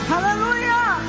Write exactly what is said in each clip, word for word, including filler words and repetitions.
Aleluia!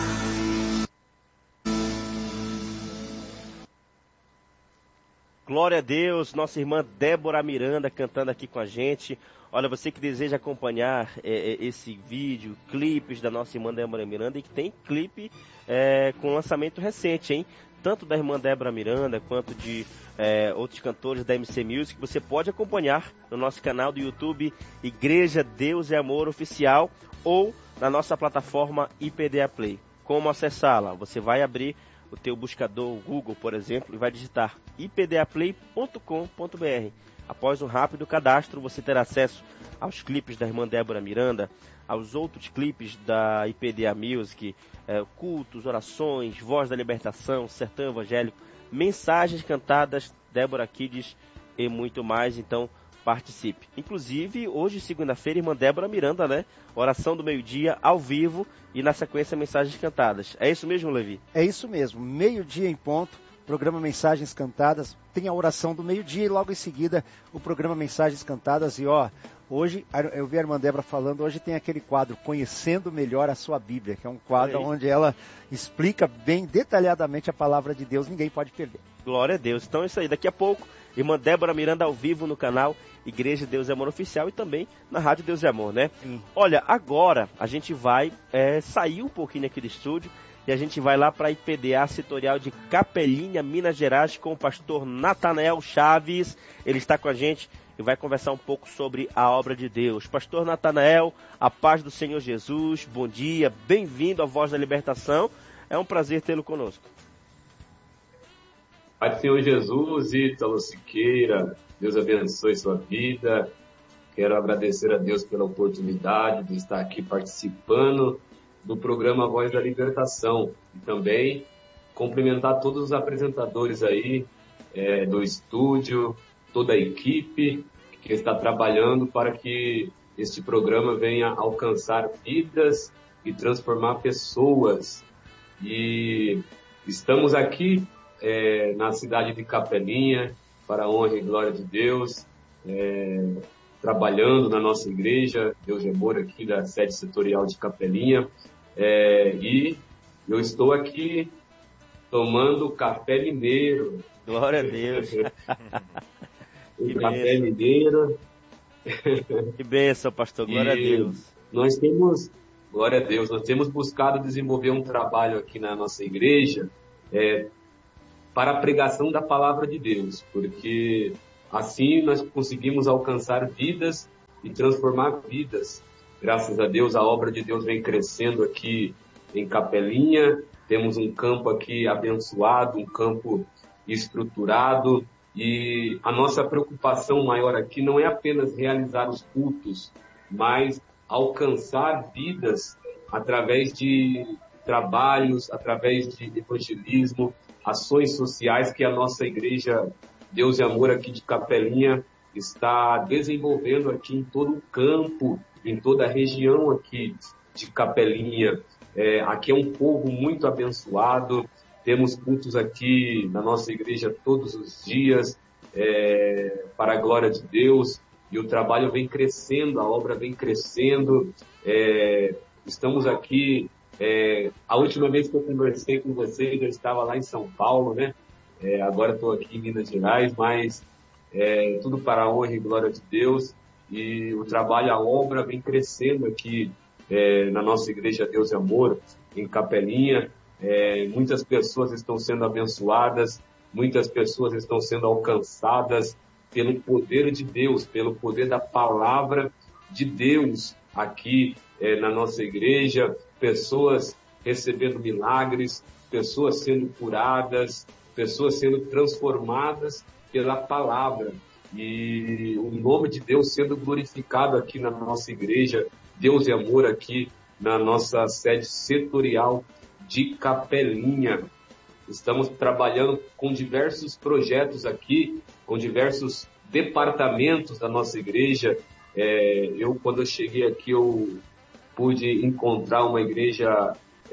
Glória a Deus, nossa irmã Débora Miranda cantando aqui com a gente. Olha, você que deseja acompanhar é, esse vídeo, clipes da nossa irmã Débora Miranda, e que tem clipe é, com lançamento recente, hein? Tanto da irmã Débora Miranda, quanto de é, outros cantores da M C Music, você pode acompanhar no nosso canal do YouTube, Igreja Deus e Amor Oficial, ou na nossa plataforma I P D A Play. Como acessá-la? Você vai abrir o teu buscador Google, por exemplo, e vai digitar i p d a play ponto com ponto b r. Após um rápido cadastro, você terá acesso aos clipes da irmã Débora Miranda, aos outros clipes da I P D A Music, é, cultos, orações, voz da libertação, sertão evangélico, mensagens cantadas, Débora Kids e muito mais. Então, participe. Inclusive, hoje, segunda-feira, irmã Débora Miranda, né? Oração do meio-dia, ao vivo, e na sequência, mensagens cantadas. É isso mesmo, Levi? É isso mesmo. Meio-dia em ponto, programa Mensagens Cantadas. Tem a oração do meio-dia e logo em seguida o programa Mensagens Cantadas. E ó, hoje, eu vi a irmã Débora falando, hoje tem aquele quadro Conhecendo Melhor a Sua Bíblia, que é um quadro onde ela explica bem detalhadamente a palavra de Deus. Ninguém pode perder. Glória a Deus. Então é isso aí. Daqui a pouco, irmã Débora Miranda ao vivo no canal Igreja Deus e Amor Oficial e também na Rádio Deus e Amor, né? Sim. Olha, agora a gente vai é, sair um pouquinho aqui do estúdio e a gente vai lá para a I P D A Setorial de Capelinha, Minas Gerais, com o pastor Natanael Chaves. Ele está com a gente e vai conversar um pouco sobre a obra de Deus. Pastor Natanael, a paz do Senhor Jesus, bom dia, bem-vindo à Voz da Libertação. É um prazer tê-lo conosco. Pai do Senhor Jesus, Ítalo Siqueira, Deus abençoe sua vida. Quero agradecer a Deus pela oportunidade de estar aqui participando do programa Voz da Libertação. E também cumprimentar todos os apresentadores aí é, do estúdio, toda a equipe que está trabalhando para que este programa venha alcançar vidas e transformar pessoas. E estamos aqui É, na cidade de Capelinha, para a honra e glória de Deus, é, trabalhando na nossa igreja, Deus de Amor, aqui da sede setorial de Capelinha, é, e eu estou aqui tomando café mineiro. Glória a Deus. O café bênção. Mineiro. Que bênção, pastor, glória e a Deus. Nós temos, glória a Deus, nós temos buscado desenvolver um trabalho aqui na nossa igreja, é, para a pregação da palavra de Deus, porque assim nós conseguimos alcançar vidas e transformar vidas. Graças a Deus, a obra de Deus vem crescendo aqui em Capelinha, temos um campo aqui abençoado, um campo estruturado, e a nossa preocupação maior aqui não é apenas realizar os cultos, mas alcançar vidas através de trabalhos, através de evangelismo, ações sociais que a nossa igreja Deus e Amor aqui de Capelinha está desenvolvendo aqui em todo o campo, em toda a região aqui de Capelinha. É, aqui é um povo muito abençoado, temos cultos aqui na nossa igreja todos os dias, é, para a glória de Deus, e o trabalho vem crescendo, a obra vem crescendo. É, estamos aqui... É, a última vez que eu conversei com vocês, eu estava lá em São Paulo, né? É, agora estou aqui em Minas Gerais, mas é, tudo para a honra e glória de Deus. E o trabalho, a obra vem crescendo aqui é, na nossa igreja Deus e Amor, em Capelinha. É, muitas pessoas estão sendo abençoadas, muitas pessoas estão sendo alcançadas pelo poder de Deus, pelo poder da palavra de Deus aqui é, na nossa igreja. Pessoas recebendo milagres, pessoas sendo curadas, pessoas sendo transformadas pela palavra. E o nome de Deus sendo glorificado aqui na nossa igreja, Deus e Amor aqui na nossa sede setorial de Capelinha. Estamos trabalhando com diversos projetos aqui, com diversos departamentos da nossa igreja. É, eu, quando eu cheguei aqui, eu pude encontrar uma igreja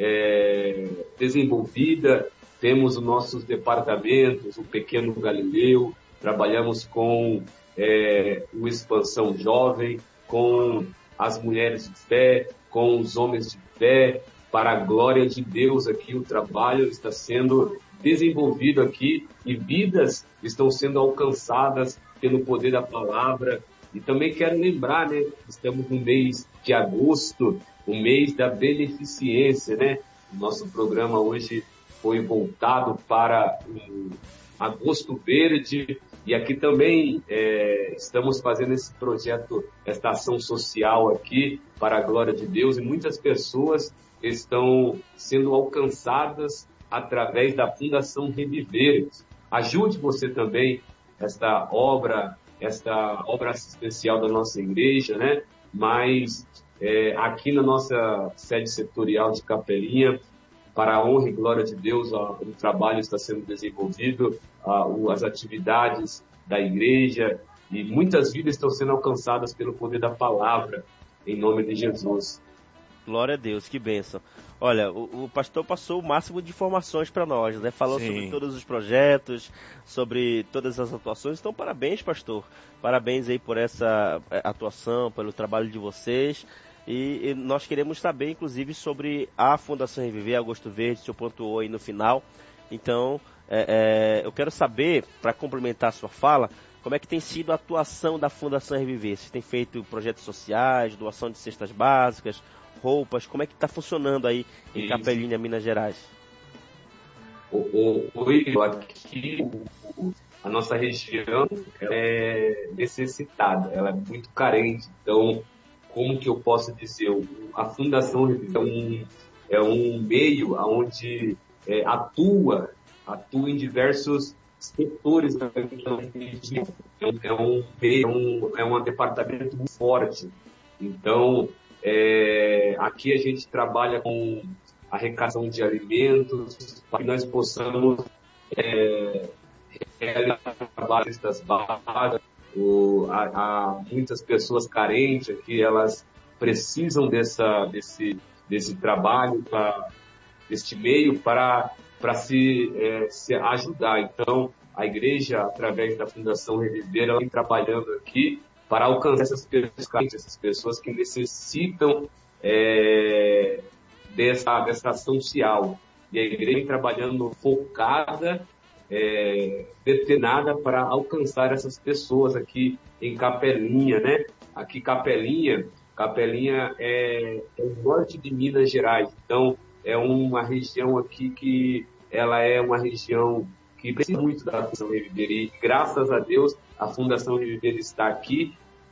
é, desenvolvida. Temos os nossos departamentos, o Pequeno Galileu, trabalhamos com é, o Expansão Jovem, com as mulheres de fé, com os homens de fé, para a glória de Deus aqui. O trabalho está sendo desenvolvido aqui e vidas estão sendo alcançadas pelo poder da palavra. E também quero lembrar, né, estamos no mês de agosto, o mês da beneficência, né? O nosso programa hoje foi voltado para o Agosto Verde, e aqui também é, estamos fazendo esse projeto, esta ação social aqui, para a glória de Deus, e muitas pessoas estão sendo alcançadas através da Fundação Reviver. Ajude você também esta obra, esta obra assistencial da nossa igreja, né? Mas é, aqui na nossa sede setorial de Capelinha, para a honra e glória de Deus, ó, o trabalho está sendo desenvolvido, ó, as atividades da igreja, e muitas vidas estão sendo alcançadas pelo poder da palavra, em nome de Jesus. Glória a Deus, que bênção. Olha, o, o pastor passou o máximo de informações para nós, né? Falou Sim. sobre todos os projetos, sobre todas as atuações. Então, parabéns, pastor. Parabéns aí por essa atuação, pelo trabalho de vocês. E, e nós queremos saber, inclusive, sobre a Fundação Reviver, Agosto Verde, o senhor pontuou aí no final. Então, é, é, eu quero saber, para complementar a sua fala, como é que tem sido a atuação da Fundação Reviver? Vocês têm feito projetos sociais, doação de cestas básicas, roupas, como é que está funcionando aí em Isso. Capelinha, Minas Gerais? Oi, aqui a nossa região é necessitada, ela é muito carente, então como que eu posso dizer, a Fundação é um, é um meio onde é, atua, atua em diversos setores da região, é um meio, é um, é um departamento muito forte. Então, é, aqui a gente trabalha com arrecadação de alimentos, para que nós possamos é, realizar cestas básicas. O, há, há muitas pessoas carentes aqui, elas precisam dessa, desse, desse trabalho, pra, deste meio para, para se, é, se ajudar. Então, a igreja, através da Fundação Reviver, ela vem trabalhando aqui para alcançar essas pessoas carentes, essas pessoas que necessitam é, dessa, dessa ação social. E a igreja vem trabalhando focada, É, determinada para alcançar essas pessoas aqui em Capelinha, né? Aqui Capelinha, Capelinha é, é o norte de Minas Gerais, então é uma região aqui que ela é uma região que precisa muito da Fundação Reviver, e graças a Deus a Fundação Reviver está aqui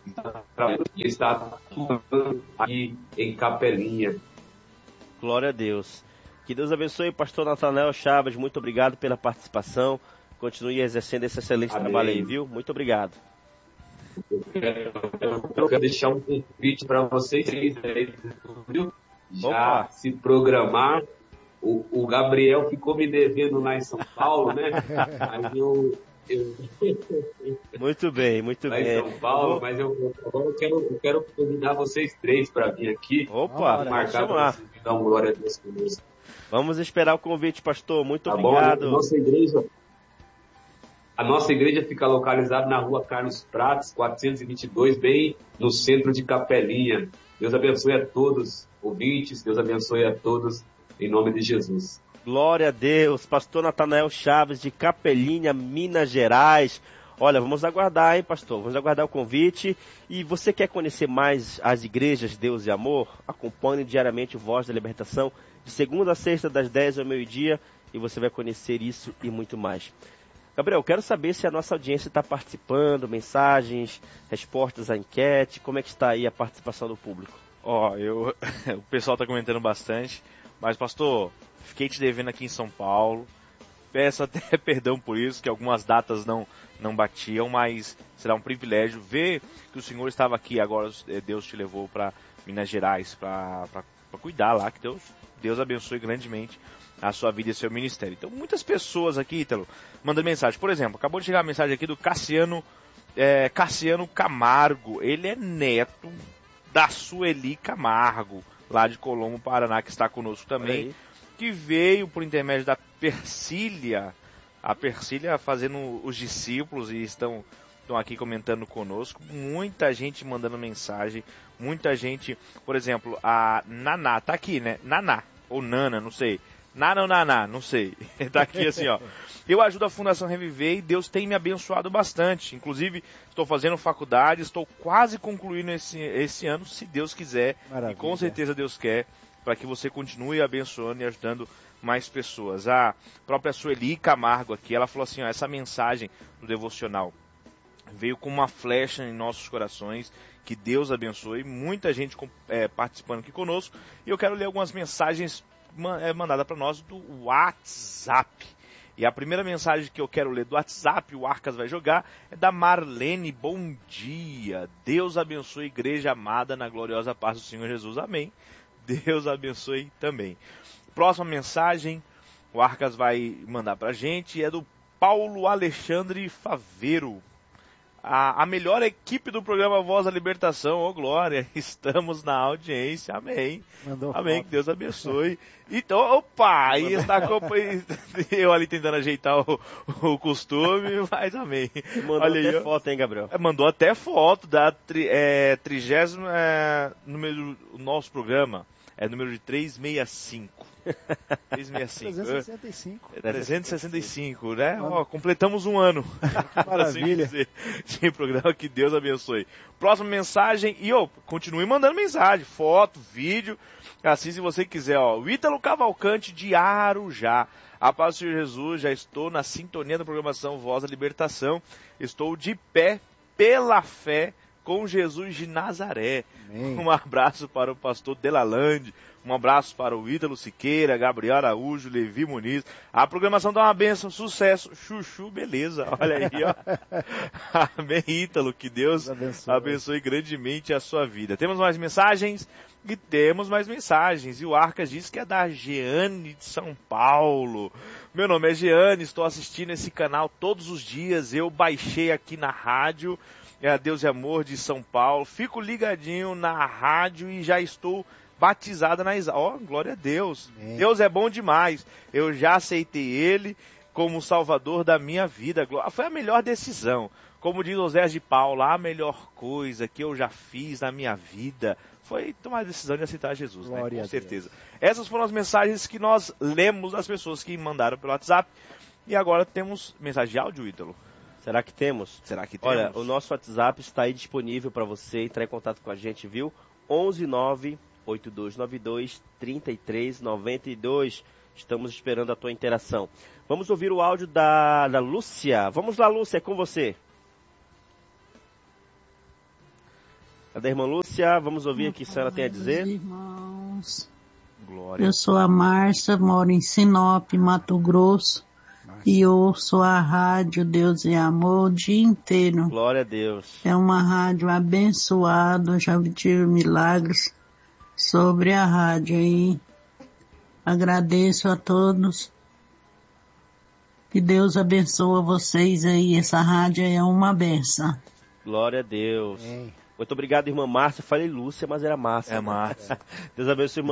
e está atuando aqui em Capelinha. Glória a Deus. Que Deus abençoe o pastor Natanael Chaves, muito obrigado pela participação, continue exercendo esse excelente Amém. Trabalho aí, viu? Muito obrigado. Eu quero, eu quero deixar um convite para vocês aí, viu? Já Opa. Se programar, o, o Gabriel ficou me devendo lá em São Paulo, né? Aí eu... eu... Muito bem, muito lá bem. Em São Paulo, mas eu, agora eu quero, eu quero convidar vocês três para vir aqui. Opa, marcar para vocês dar uma glória a Deus conosco. Vamos esperar o convite, pastor. Muito tá obrigado. Bom, a nossa igreja, a nossa igreja fica localizada na rua Carlos Prates, quatrocentos e vinte e dois, bem no centro de Capelinha. Deus abençoe a todos, ouvintes. Deus abençoe a todos, em nome de Jesus. Glória a Deus. Pastor Natanael Chaves, de Capelinha, Minas Gerais. Olha, vamos aguardar, hein, pastor? Vamos aguardar o convite. E você quer conhecer mais as igrejas Deus e Amor? Acompanhe diariamente o Voz da Libertação, de segunda a sexta, das dez ao meio-dia, e você vai conhecer isso e muito mais. Gabriel, quero saber se a nossa audiência está participando, mensagens, respostas à enquete, como é que está aí a participação do público? Ó, oh, eu, o pessoal está comentando bastante, mas pastor, fiquei te devendo aqui em São Paulo, peço até perdão por isso, que algumas datas não, não batiam, mas será um privilégio ver que o Senhor estava aqui, agora Deus te levou para Minas Gerais, para cuidar lá, que Deus... Deus abençoe grandemente a sua vida e seu ministério. Então, muitas pessoas aqui, Ítalo, mandam mensagem. Por exemplo, acabou de chegar a mensagem aqui do Cassiano, é, Cassiano Camargo. Ele é neto da Sueli Camargo, lá de Colombo, Paraná, que está conosco também. Que veio por intermédio da Persília, a Persília fazendo os discípulos e estão... estão aqui comentando conosco, muita gente mandando mensagem, muita gente, por exemplo, a Naná, tá aqui, né? Naná. ou Nana, não sei. Nana ou Naná, não sei. Tá aqui assim, ó. Eu ajudo a Fundação Reviver e Deus tem me abençoado bastante. Inclusive, estou fazendo faculdade, estou quase concluindo esse, esse ano, se Deus quiser. Maravilha. E com certeza Deus quer, para que você continue abençoando e ajudando mais pessoas. A própria Sueli Camargo aqui, ela falou assim, ó, essa mensagem do devocional veio com uma flecha em nossos corações, que Deus abençoe, muita gente é, participando aqui conosco, e eu quero ler algumas mensagens mandadas para nós do WhatsApp. E a primeira mensagem que eu quero ler do WhatsApp, o Arcas vai jogar, é da Marlene. Bom dia, Deus abençoe a igreja amada na gloriosa paz do Senhor Jesus, amém. Deus abençoe também. Próxima mensagem, o Arcas vai mandar para a gente, é do Paulo Alexandre Faveiro. A, a melhor equipe do programa Voz da Libertação, ô oh, glória, estamos na audiência, amém. Mandou amém, foto. Que Deus abençoe. Então, opa, aí está acompanhando, eu ali tentando ajeitar o, o costume, mas amém. Mandou Olha até aí, foto, hein, Gabriel? Mandou até foto da tri, é, trigésimo é, número do nosso programa, é número de trezentos e sessenta e cinco. trezentos e sessenta e cinco. trezentos e sessenta e cinco, né? Ó, completamos um ano. Maravilha. Assim de programa, que Deus abençoe. Próxima mensagem, e ó, continue mandando mensagem, foto, vídeo, assim se você quiser, ó. O Ítalo Cavalcante de Arujá. A paz do Senhor Jesus, já estou na sintonia da programação Voz da Libertação. Estou de pé pela fé com Jesus de Nazaré. Amém. Um abraço para o pastor Delalande, um abraço para o Ítalo Siqueira, Gabriel Araújo, Levi Muniz. A programação dá uma bênção, sucesso, chuchu, beleza. Olha aí, ó. Amém, Ítalo, que Deus abençoe. abençoe grandemente a sua vida. Temos mais mensagens? E temos mais mensagens. E o Arcas diz que é da Jeane de São Paulo. Meu nome é Jeane, estou assistindo esse canal todos os dias. Eu baixei aqui na rádio, é a Deus e Amor de São Paulo. Fico ligadinho na rádio e já estou batizada na Isa. Ó, oh, glória a Deus. Amém. Deus é bom demais. Eu já aceitei Ele como Salvador da minha vida. Foi a melhor decisão. Como diz Osés de Paula, a melhor coisa que eu já fiz na minha vida foi tomar a decisão de aceitar Jesus, né? Com certeza. Essas foram as mensagens que nós lemos das pessoas que mandaram pelo WhatsApp. E agora temos mensagem de áudio, Ítalo. Será que temos? Será que temos? Olha, o nosso WhatsApp está aí disponível para você entrar em contato com a gente, viu? onze nove oito dois nove dois três três nove dois. Estamos esperando a tua interação. Vamos ouvir o áudio da, da Lúcia. Vamos lá, Lúcia, é com você. Cadê a irmã Lúcia? Vamos ouvir o que a senhora tem a dizer. Irmãos, Glória. Eu sou a Márcia, moro em Sinop, Mato Grosso. Márcia. E ouço a rádio Deus e Amor o dia inteiro. Glória a Deus. É uma rádio abençoada, já tive milagres sobre a rádio aí. Agradeço a todos. Que Deus abençoe vocês aí. Essa rádio é uma benção. Glória a Deus. Amém. Muito obrigado, irmã Márcia. Falei Lúcia, mas era Márcia. É Márcia. Deus abençoe, irmã